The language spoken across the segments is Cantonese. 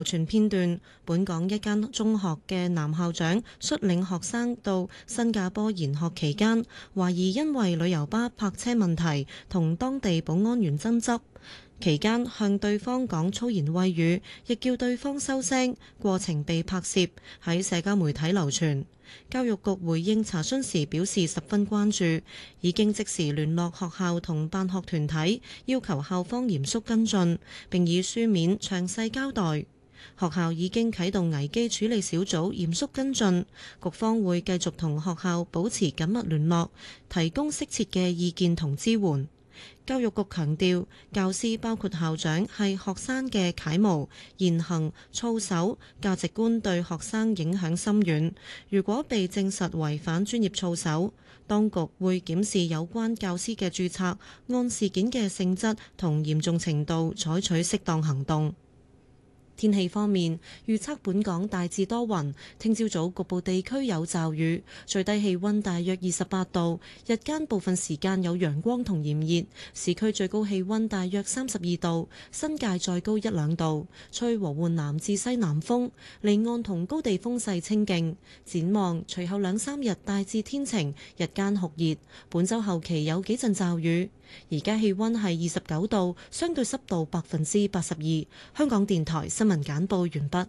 傳片段，本港一間中學嘅男校長率領學生到新加坡研學期間，懷疑因為旅遊巴泊車問題同當地保安員爭執，期間向對方講粗言穢語，亦叫對方收聲，過程被拍攝喺社交媒體流傳。教育局回應查詢時表示十分關注，已經即時聯絡學校同辦學團體，要求校方嚴肅跟進，並以書面詳細交代。學校已經啟動危機處理小組嚴肅跟進，局方會繼續同學校保持緊密聯絡，提供適切嘅意見同支援。教育局強調，教師包括校長係學生嘅楷模，言行操守價值觀對學生影響深遠。如果被證實違反專業操守，當局會檢視有關教師嘅註冊，按事件嘅性質同嚴重程度採取適當行動。天氣方面，預測本港大致多雲，聽朝早局部地區有驟雨，最低氣溫大約28度，日間部分時間有陽光同炎熱，市區最高氣溫大約32度，新界再高1-2度，吹和緩南至西南風，離岸同高地風勢清勁。展望隨後2-3日大致天晴，日間酷熱，本週後期有幾陣驟雨。而家氣溫係29度，相對濕度82%。香港電台新聞簡報完畢。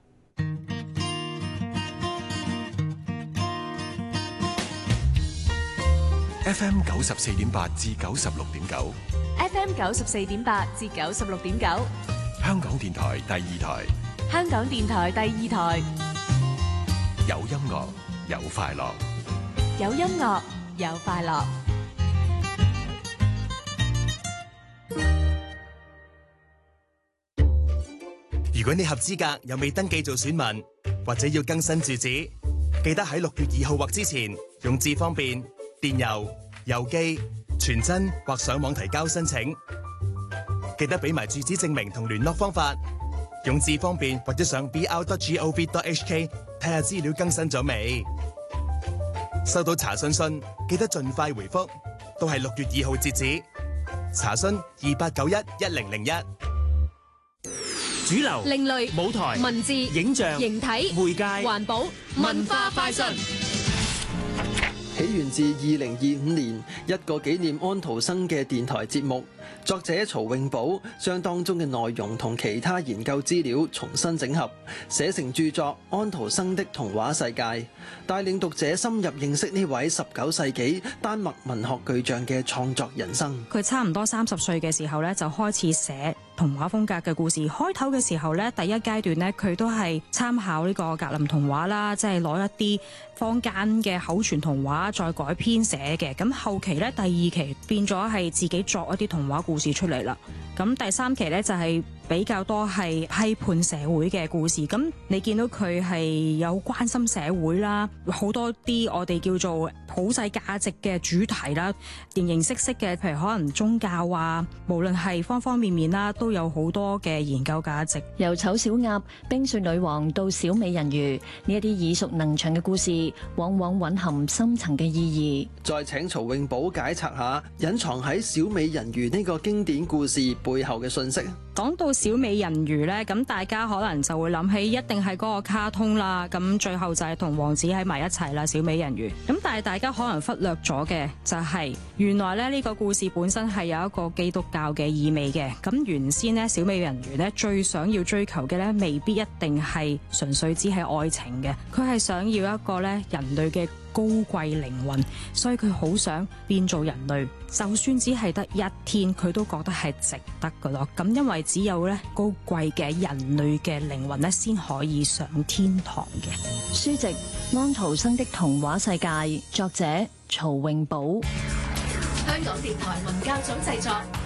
FM 94.8至96.9 FM 94.8至96.9， 香港電台第二台。 香港電台第二台， 有音樂，有快樂， 有音樂，有快樂。 如果你合資格又未登記做選民，或者要更新住址，記得喺6月2號或之前用智方便、電郵、郵寄、傳真或上網提交申請。記得俾埋住址證明同聯絡方法，用智方便或者上 br.gov.hk 睇下資料更新咗未。收到查詢信記得盡快回覆，都係6月2號截止。查詢28911001。 主流、 另類、 舞台、 文字、 影像、 形體、 媒介、 環保、文化快訊。 起源自2025年一個紀念安徒生嘅電台節目，作者曹永寶將當中嘅內容同其他研究資料重新整合，寫成著作《安徒生的童話世界》，帶領讀者深入認識呢位19世紀丹麥文學巨匠嘅創作人生。 佢差唔多30歲嘅時候咧，就開始寫童話風格嘅故事。開頭嘅時候咧，第一階段咧，佢都係參考呢個格林童話啦，即係攞一啲坊間嘅口傳童話再改編寫嘅。咁後期咧，第2期變咗係自己作一啲童話故事出嚟啦。咁第3期咧就係比較多係批判社會嘅故事。咁你見到佢係有關心社會啦，好多啲我哋叫做普世價值嘅主題啦，形形色色嘅，譬如可能宗教啊，無論係方方面面啦，都有好多嘅研究價值。 由醜小鴨、冰雪女王到小美人魚，呢一啲耳熟能詳嘅故事，往往蘊含深層嘅意義。 再請曹永寶解拆下隱藏喺小美人魚呢個經典故事背後嘅信息。 講到小美人魚呢，咁大家可能就會諗起一定係嗰個卡通啦，咁最後就係同王子喺埋一齊啦，小美人魚。咁但係大家可能忽略咗嘅就係，原來咧呢個故事本身係有一個基督教嘅意味嘅。咁原先呢，小美人魚呢最想要追求嘅呢，未必一定係純粹只係愛情嘅，佢係想要一個呢人類嘅高貴靈魂，所以佢好想變做人類，就算只係得一天，佢都覺得係值得噶咯。咁因為只有咧高貴嘅人類嘅靈魂咧，先可以上天堂嘅。 書籍《安徒生的童話世界》，作者曹永寶。 香港電台文教組製作。